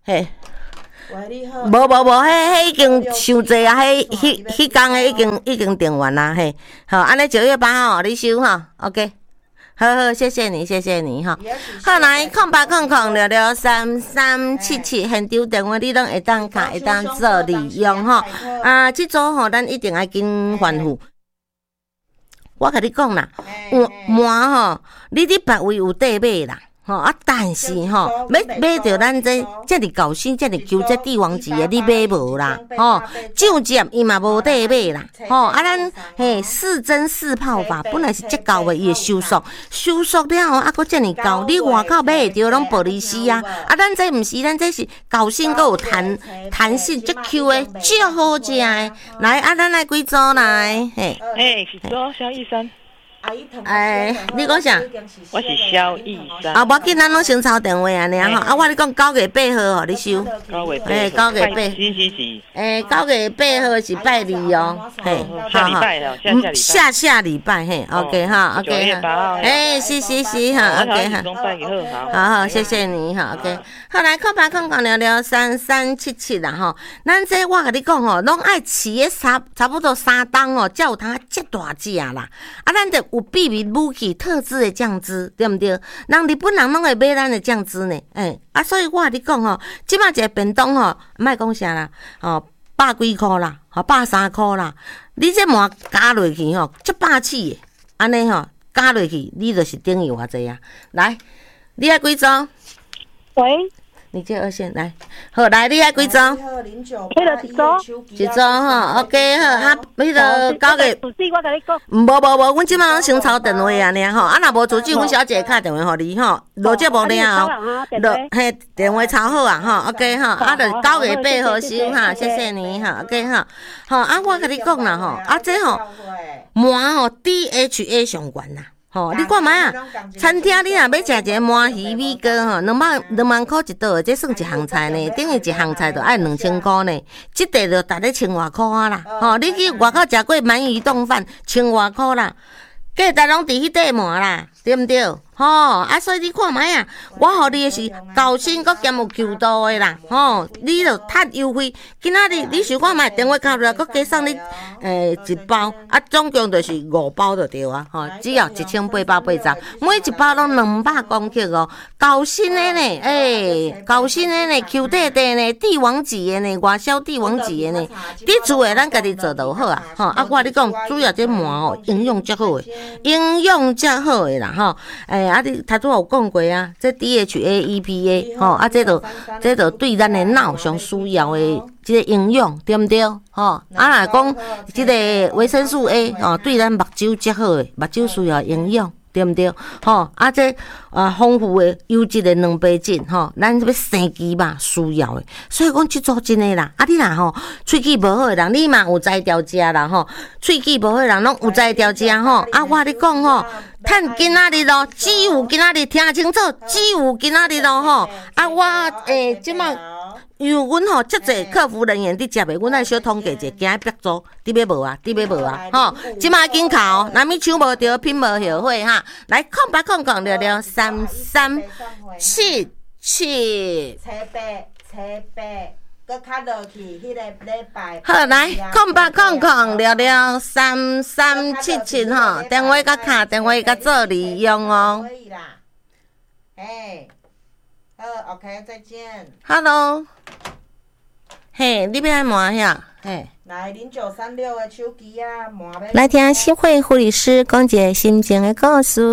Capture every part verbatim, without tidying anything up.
嘿。无无无，迄迄已经伤济啊！迄迄迄工诶已经已经订完啦，嘿，好，安尼九月八号你收哈 ，OK， 好好，谢谢你，谢谢你哈。好来，空八空空六六三三七七，现场电话你拢会当卡，会当做利用哈。啊，即组吼，咱一定要紧还付。我甲你讲啦，麻吼，你伫别位有地买啦。吼啊！但是吼，要买着咱这遮尔高薪、遮尔求这帝王级的，你买无啦？吼，上接伊嘛无地买啦。吼啊，咱嘿四针四泡法本来是足高的，伊会收缩，收缩了后啊，搁遮尔高，你外口买会着拢玻璃丝啊！啊，咱这毋是，咱这是高薪，搁有弹弹性，足 Q 的，足好食的。来啊，咱来几组来？嘿， 哎，是做萧医生。 哎，你讲啥？ 我是萧义山。 啊，无紧，咱拢先抄电话安尼吼。啊，我你讲九月八号吼，你收。 九月八。 哎，九月八。 星期几？ 哎，九月八号是拜二哦。嘿， 下礼拜了，下下礼拜。 下下礼拜嘿 ，OK 哈 ，OK 哈。九月八号。哎，是是是哈 ，OK 哈。好好，谢谢你哈 ，OK。好来，空八空空聊聊三三七七啦吼。咱这我甲你讲吼，拢爱饲个差差不多三档哦，才有通遮大只啦。啊，咱着。有秘密武器特制的酱汁，对不对？人日本人拢会买咱的酱汁呢，哎、欸、啊，所以我跟你讲吼，即马一个便当吼，莫讲啥啦，哦，百几箍啦，吼百三箍啦，你这麻加落去吼，足霸气的，安尼吼加落去，你就是等于偌济啊？来，你爱几种？ 喂。 你这二线来，好来，你爱几组？ 迄个一组， 一组吼 ，OK 好，啊，迄个九月， 主持我甲你讲， 无无无，阮即马拢先抄电话安尼吼，啊若无主持，阮小姐敲电话互你吼，录节目了后，录嘿电话抄好啊吼 ，OK 吼，啊就九月八号收哈，谢谢你哈 ，OK 哈，好啊，我甲你讲啦吼，啊这吼麻吼 D H A 上悬啦。吼、哦，你看卖啊！餐厅你若要食一个麻鱼米糕吼，两万两万块一道，这算一项菜呢。等于一项菜就爱两千块呢，即块就值咧千外块啊啦。吼、哦，你去外口食过鳗鱼冻饭，千外块啦，价值拢伫迄块麻啦，对毋对？吼、哦，啊，所以你看卖啊，我互你的是高薪搁兼有 Q 度的啦，吼、哦，你著趁优惠。今仔日你想看卖电话敲落来，搁加送你诶、欸、一包，啊，总共就是五包就对啊，吼、哦，只要一千八百八十，每一包拢两百公克哦，高薪的呢，诶、欸，高薪的呢 ，Q 弟弟呢，帝王级的呢，外销帝王级的呢，你厝的咱家己做就好啊，吼、哦，啊，我跟你讲，主要这麻哦，营养较好的，营养较好的啦，吼，诶、欸。啊，你头拄有讲过啊，这 D H A E P A 吼、哦，啊，这就这就对咱的脑上需要的这个营养，对不对？吼、哦，啊，若讲这个维生素 A 哦，对咱目睭较好的，目睭需要营养。对不对？吼、哦，啊，这啊丰富的优质的蛋白质，吼、哦，咱要生肌嘛需要的，所以讲这组真的啦。啊，你若吼喙齿无好的人，你嘛有才调食啦，吼，喙齿无好的人拢有才调食吼。啊，我你讲吼，趁今仔日咯，只有今仔日听清楚，只有今仔日咯，吼。啊，我诶，即马。因为阮吼足侪客服人员伫食的，阮爱小统计者，今日别做，你要无啊？你要无啊？吼，即马紧考，若物抢无着，拼无后悔哈！来，空八空空六六三三七七。七八七八，搁卡落去迄个礼拜。好，来，空八空空六六三三七七吼，电话甲卡，电话甲做利用哦。可以啦，哎。好 ，OK， 再见。Hello， 嘿，你要来麻呀？嘿，来零九三六的手机啊，麻要。来听新会护理师讲一个心情的故事。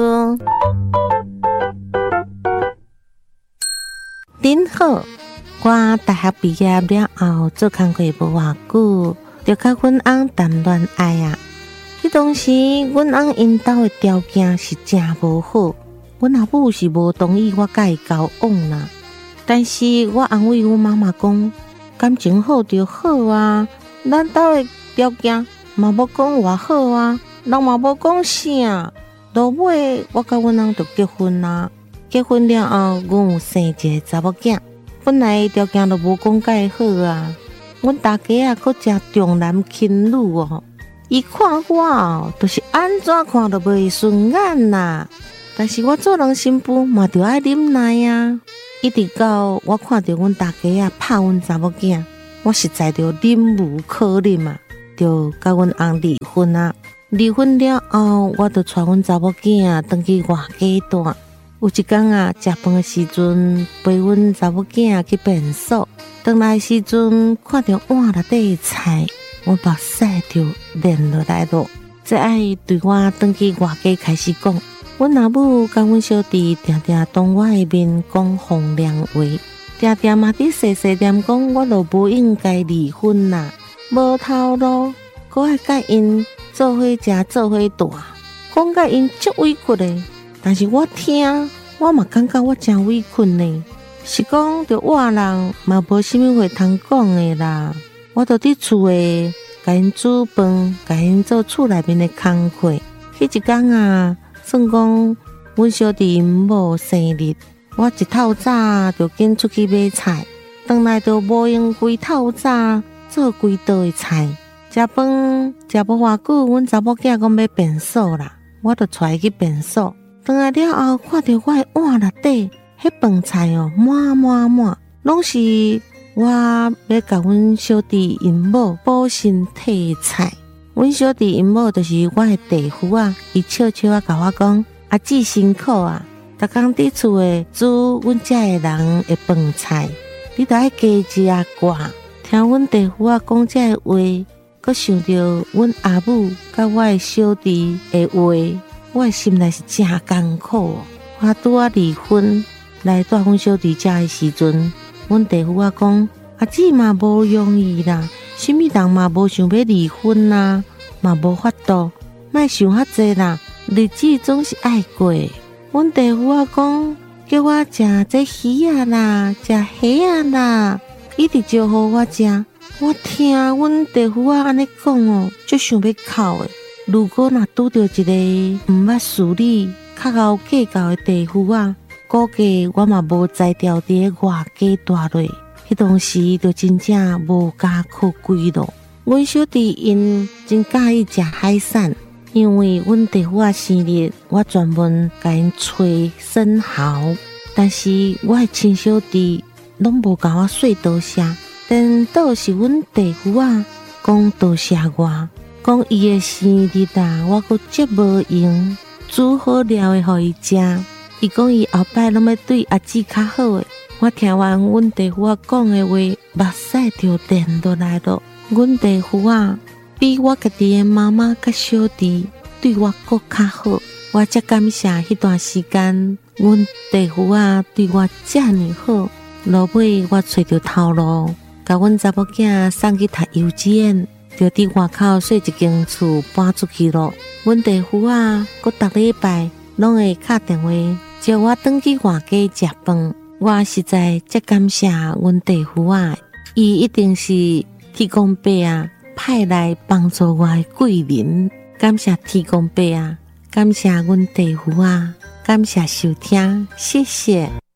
您好，我大学毕业了后做工课无偌久，就甲阮翁谈恋爱啊。迄当时阮翁因兜的条件是真无好。阮阿母是无同意我甲伊交往啦，但是我安慰阮妈妈讲，感情好就好啊，咱兜的条件嘛无讲偌好啊，人嘛无讲啥，落尾我甲阮翁就结婚啦。结婚了后，阮有生一个查某囝，本来条件就无讲介好啊。阮大家啊，搁真重男轻女哦，伊看我哦，就是安怎看都袂顺眼啦。但是我做人媳妇嘛，就爱忍耐啊。 一直到我看到阮大家啊拍阮查某囝，我实在着忍无可忍啊，就甲阮翁离婚啊。离婚了后，我就带阮查某囝啊回去外家住。有一天啊，食饭的时阵，陪阮查某囝去便所，回来的时阵看到碗内底的菜，我目屎就连落来咯。这爱对我回去外家开始讲。阮阿母甲阮小弟定定当我的面讲风凉话，定定嘛伫细细念讲，我就无应该离婚啦，无头路，搁爱甲因做伙食做伙大，讲甲因足委屈的。但是我听，我嘛感觉我真委屈呢。是讲着我人嘛无啥物话通讲的啦，我就伫厝诶，甲因煮饭，甲因做厝内面的工课。迄一天啊，算讲阮小弟因某生日，我一透早就紧出去买菜，回来就无用规透早做规道的菜。食饭食无偌久，阮查某囝讲要便所啦，我就带伊去便所。回来了后，看到我的碗内底，迄饭菜哦满满满，拢是我要甲阮小弟因某补身体的菜。阮小弟因某就是我的弟夫啊，伊笑笑啊甲我讲：阿姊辛苦啊，逐工伫厝诶煮阮遮的人的饭菜，你着爱加食寡。听阮弟夫啊讲遮个话，阁想到阮阿母甲我的小弟的话，我的心内是真艰苦哦。我拄啊离婚来带阮小弟遮的时阵，阮弟夫啊讲：阿姊嘛无容易啦，什么人嘛无想要离婚啦，嘛无法度，莫想遐济啦，日子总是爱过。阮弟夫啊讲，叫我食这鱼啊啦，食虾啊啦，一直招呼我食。我听阮弟夫啊安尼讲哦，就想要哭诶。如果若拄到一个毋捌事理、较敖计较的弟夫啊，估计我嘛无才调伫外家住落。迄当时就真正无家可归咯。阮小弟因真介意食海产，因为阮弟夫啊生日，我专门甲因吹生蚝，但是我的亲小弟拢无甲我说多谢，但倒是阮弟夫啊讲多谢我，讲伊的生日啊，我阁足无用，煮好料的互伊食。伊讲伊后摆拢要对阿姊较好诶。我听完阮弟夫啊讲的话，目屎就连落来咯。阮弟夫啊，比我家己的妈妈甲小弟对我阁较好，我才感谢迄段时间，阮弟夫啊对我遮尔好。落尾我找着头路，甲阮查某囝送去读幼稚园，就伫外口说一间厝搬出去咯。阮弟夫啊，阁逐礼拜拢会敲电话叫我转去外家食饭。我实在真感谢阮弟夫啊，伊一定是天公伯啊派来帮助我的贵人。感谢天公伯啊，感谢阮弟夫啊，感谢收听，谢谢。